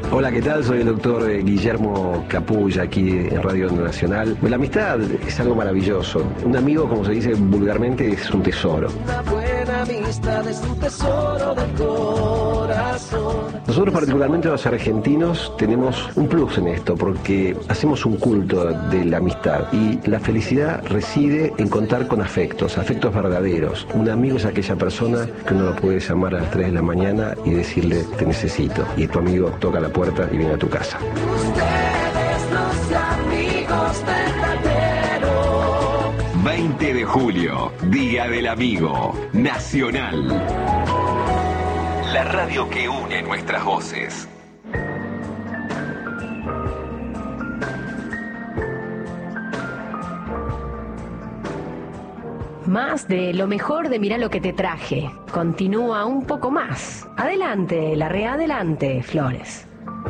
Hola, ¿qué tal? Soy el doctor Guillermo Capulla, aquí en Radio Nacional. La amistad es algo maravilloso. Un amigo, como se dice vulgarmente, es un tesoro. Una buena amistad es un tesoro del corazón. Nosotros, particularmente los argentinos, tenemos un plus en esto, porque hacemos un culto de la amistad. Y la felicidad reside en contar con afectos verdaderos. Un amigo es aquella persona que uno lo puede llamar a las 3 de la mañana y decirle, te necesito. Y tu amigo toca la puerta y viene a tu casa. Ustedes los amigos verdaderos. 20 de julio, Día del Amigo Nacional. La radio que une nuestras voces. Más de lo mejor de Mirá lo que te traje. Continúa un poco más. Adelante, adelante, Flores.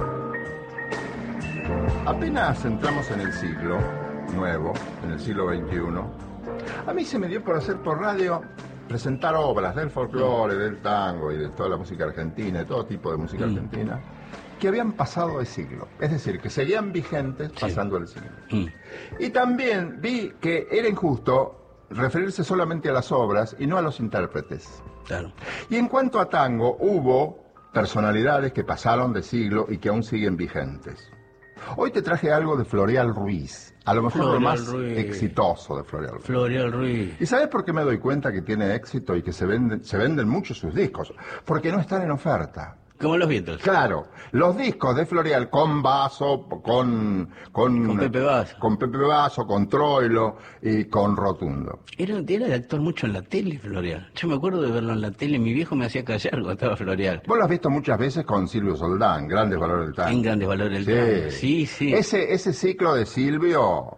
Apenas entramos en el siglo nuevo, en el siglo XXI, a mí se me dio por hacer por radio presentar obras del folclore, del tango y de toda la música argentina, de todo tipo de música argentina, que habían pasado de siglo. Es decir, que seguían vigentes pasando el siglo. Y también vi que era injusto referirse solamente a las obras y no a los intérpretes. Claro. Y en cuanto a tango, hubo personalidades que pasaron de siglo y que aún siguen vigentes. Hoy te traje algo de Floreal Ruiz, a lo mejor lo más exitoso de Floreal Ruiz. Floreal Ruiz. ¿Y sabes por qué me doy cuenta que tiene éxito y que se venden mucho sus discos? Porque no están en oferta. Como los Beatles. Claro, los discos de Floreal con Basso, con Pepe Basso. Con Pepe Basso, con Troilo y con Rotundo. Era de actor mucho en la tele, Floreal. Yo me acuerdo de verlo en la tele, mi viejo me hacía callar cuando estaba Floreal. Vos lo has visto muchas veces con Silvio Soldán, Grandes Valores del Tango. En Grandes Valores del Tango. Sí, sí. Ese ciclo de Silvio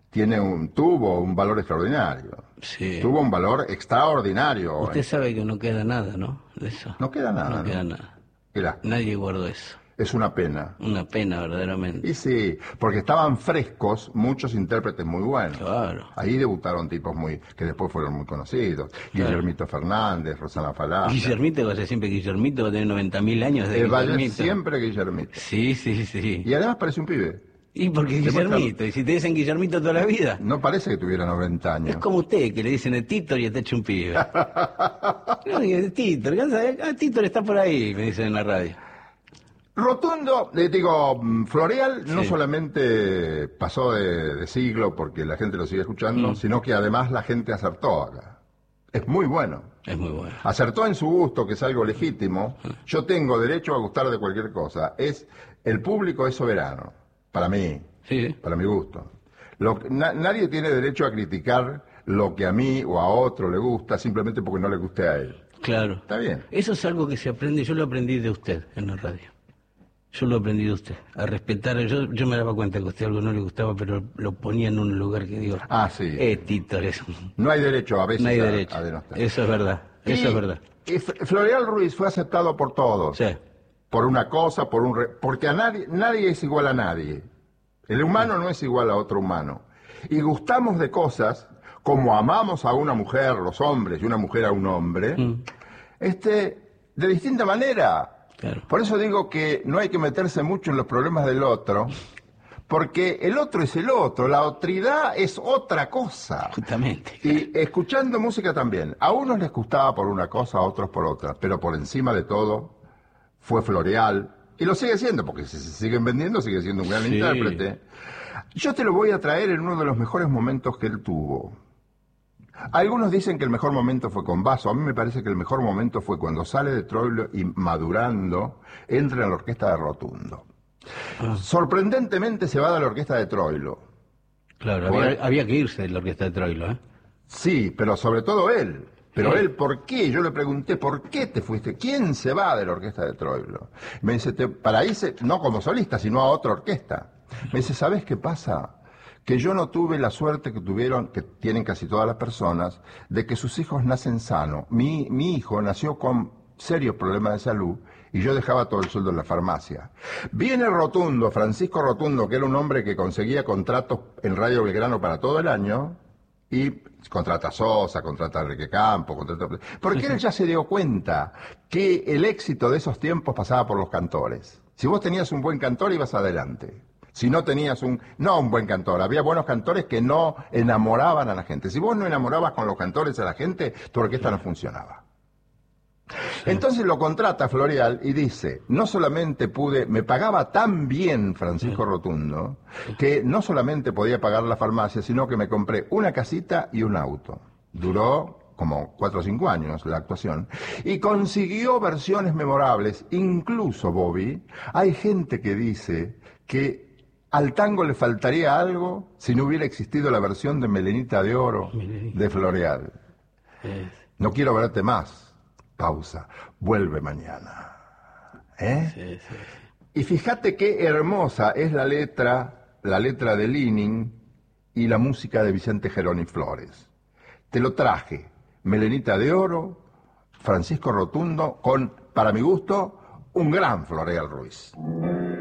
tuvo un valor extraordinario. Sí. Tuvo un valor extraordinario. Usted sabe que no queda nada, ¿no? De eso. No queda nada. No queda nada. Mirá, Nadie guardó eso. es una pena. Una pena, verdaderamente. Y sí, porque estaban frescos muchos intérpretes muy buenos. Claro. Ahí debutaron tipos que después fueron muy conocidos. Guillermito Fernández, Rosana Falá. Guillermito, va a ser siempre Guillermito, va a tener 90.000 años de Guillermito. Siempre Guillermito. Sí, sí, sí. Y además parece un pibe. Y porque Guillermito, y si te dicen Guillermito toda la vida. No parece que tuviera 90 años. Es como usted, que le dicen de Tito y está hecho un pibe. No, de Tito, Tito está por ahí, me dicen en la radio. Rotundo, Floreal no solamente pasó de siglo porque la gente lo sigue escuchando, sino que además la gente acertó acá. Es muy bueno. Es muy bueno. Acertó en su gusto, que es algo legítimo. Yo tengo derecho a gustar de cualquier cosa. El público es soberano, para mí, para mi gusto. Nadie tiene derecho a criticar lo que a mí o a otro le gusta simplemente porque no le guste a él. Claro. Está bien. Eso es algo que se aprende, yo lo aprendí de usted en la radio. Yo lo aprendí de usted, a respetar. Yo me daba cuenta que a usted algo no le gustaba, pero lo ponía en un lugar que digo... sí. Tito, eso. No hay derecho a veces no hay derecho. a denostar. Eso es verdad, eso es verdad. Y Floreal Ruiz fue aceptado por todos. Sí. Por una cosa, porque a nadie es igual a nadie. El humano no es igual a otro humano. Y gustamos de cosas como amamos a una mujer, los hombres, y una mujer a un hombre, de distinta manera. Claro. Por eso digo que no hay que meterse mucho en los problemas del otro, porque el otro es el otro, la otridad es otra cosa. Justamente. Y escuchando música también, a unos les gustaba por una cosa, a otros por otra, pero por encima de todo fue Floreal, y lo sigue siendo, porque si se siguen vendiendo, sigue siendo un gran intérprete. Yo te lo voy a traer en uno de los mejores momentos que él tuvo. Algunos dicen que el mejor momento fue con Basso. A mí me parece que el mejor momento fue cuando sale de Troilo y madurando entra en la orquesta de Rotundo. Sorprendentemente se va de la orquesta de Troilo. Claro, había que irse de la orquesta de Troilo, ¿eh? Sí, pero sobre todo él. Pero él, ¿por qué? Yo le pregunté, ¿por qué te fuiste? ¿Quién se va de la orquesta de Troilo? Me dice, para irse, no como solista, sino a otra orquesta. Me dice, ¿sabes qué pasa? Que yo no tuve la suerte que tienen casi todas las personas, de que sus hijos nacen sanos. Mi hijo nació con serios problemas de salud y yo dejaba todo el sueldo en la farmacia. Viene Rotundo, Francisco Rotundo, que era un hombre que conseguía contratos en Radio Belgrano para todo el año, y contrata a Sosa, contrata a Enrique Campo, porque él ya se dio cuenta que el éxito de esos tiempos pasaba por los cantores. Si vos tenías un buen cantor, ibas adelante. Si no tenías no un buen cantor, había buenos cantores que no enamoraban a la gente. Si vos no enamorabas con los cantores a la gente, tu orquesta no funcionaba. Entonces lo contrata Floreal y dice, no solamente me pagaba tan bien Francisco Rotundo, que no solamente podía pagar la farmacia, sino que me compré una casita y un auto. Duró como 4 o 5 años la actuación, y consiguió versiones memorables. Incluso, Bobby, hay gente que dice que al tango le faltaría algo si no hubiera existido la versión de Melenita de Oro de Floreal. No quiero verte más. Pausa. Vuelve mañana. Sí. Y fíjate qué hermosa es la letra de Lining y la música de Vicente Geroni Flores. Te lo traje. Melenita de Oro, Francisco Rotundo, con, para mi gusto, un gran Floreal Ruiz.